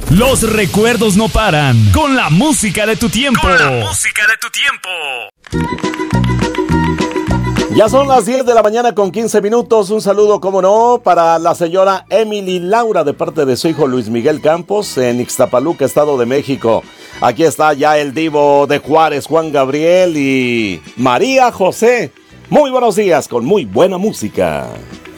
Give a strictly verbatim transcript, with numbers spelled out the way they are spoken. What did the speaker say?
Los recuerdos no paran. Con la música de tu tiempo. Con la música de tu tiempo. Ya son las diez de la mañana con quince minutos. Un saludo, como no, para la señora Emily Laura de parte de su hijo Luis Miguel Campos en Ixtapaluca, Estado de México. Aquí está ya el divo de Juárez, Juan Gabriel, y María José. Muy buenos días con muy buena música.